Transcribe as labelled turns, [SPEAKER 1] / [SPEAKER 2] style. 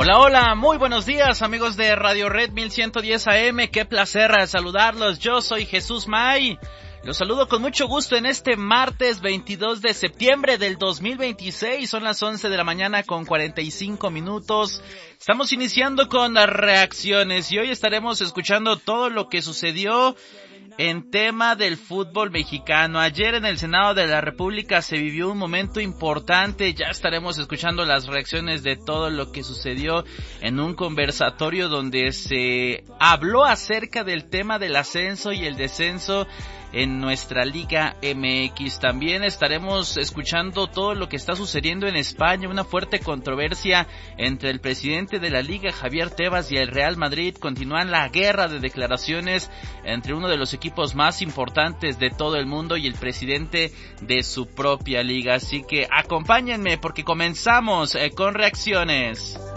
[SPEAKER 1] Hola, hola, muy buenos días amigos de Radio Red 1110 AM, qué placer saludarlos, yo soy Jesús May, los saludo con mucho gusto en este martes 22 de septiembre del 2026, son las 11 de la mañana con 45 minutos, estamos iniciando con las reacciones y hoy estaremos escuchando todo lo que sucedió en tema del fútbol mexicano. Ayer en el Senado de la República se vivió un momento importante, ya estaremos escuchando las reacciones de todo lo que sucedió en un conversatorio donde se habló acerca del tema del ascenso y el descenso en nuestra Liga MX. También estaremos escuchando todo lo que está sucediendo en España, una fuerte controversia entre el presidente de la Liga, Javier Tebas, y el Real Madrid. Continúan la guerra de declaraciones entre uno de los equipos más importantes de todo el mundo y el presidente de su propia liga. Así que acompáñenme porque comenzamos con reacciones.